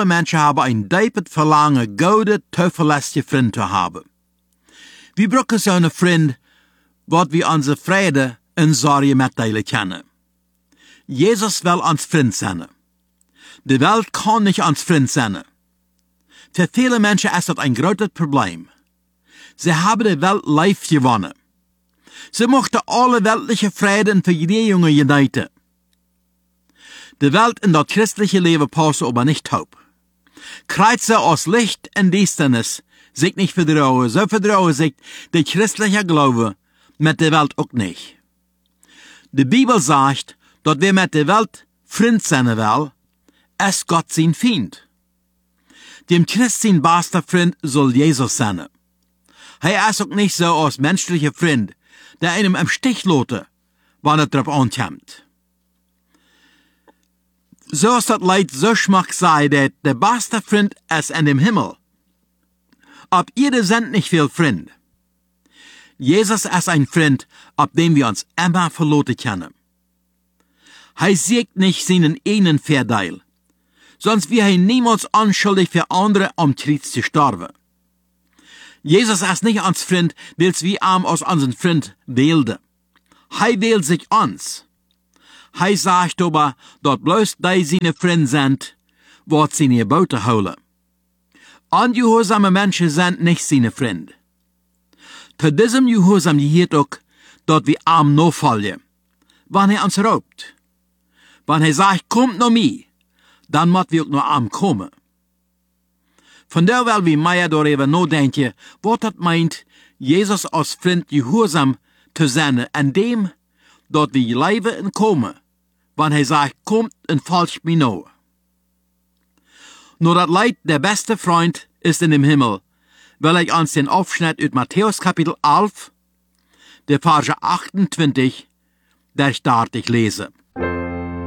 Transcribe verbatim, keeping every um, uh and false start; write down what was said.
alle Menschen haben ein diepes Verlangen, gute, zuverlässige Freunde zu haben. Wir brauchen so einen Freund, was wir unsere Freude und Sorge mitteilen können. Jesus will uns Freund sein. Die Welt kann nicht uns Freund sein. Für viele Menschen ist das ein großes Problem. Sie haben die Welt live gewonnen. Sie möchten alle weltliche Frieden für Regierungen uniten. Die Welt in das christliche Leben passen aber nicht taub. Kreuze aus Licht und Düsternis sich nicht vertrauen, so vertrauen sich der christliche Glaube mit der Welt auch nicht. Die Bibel sagt, dass wer mit der Welt Freund sein will, ist Gott sein Feind. Dem Christ sein bester Freund soll Jesus sein. Er ist auch nicht so als menschlicher Freund, der einem im Stich lässt, wenn er darauf ankommt. So ist das Leid so schmack sei, dass der beste Freund ist in dem Himmel. Ab ihr sind nicht viel Freund. Jesus ist ein Freund, ab dem wir uns immer verloten können. Er sieht nicht seinen eigenen Vorteil, sonst wäre er niemals anschuldig für andere, um Krieg zu sterben. Jesus ist nicht uns Freund, weil wir ihm als unseren Freund wählen. Er wählt sich uns. Er sagt aber, dass bloß die seine Freunde sind, was seine Gebote holen. Ungehorsame Menschen sind nicht seine Freunde. Zu diesem Gehorsam gehört auch, dass wir ihm nachfolgen, wenn er uns raubt. Wenn er sagt, kommt noch mir, dann müssen wir auch noch ihm kommen. Von daher will wir mehr darüber nachdenken, was das meint, Jesus als Freund gehorsam zu sein, an dem, dass wir leben und kommen, wenn er sagt, kommt und folgt mir nach. Nur das Leid, der beste Freund ist in dem Himmel, will ich uns den Aufschnitt aus Matthäus Kapitel elf, der Verse achtundzwanzig, der startig lese.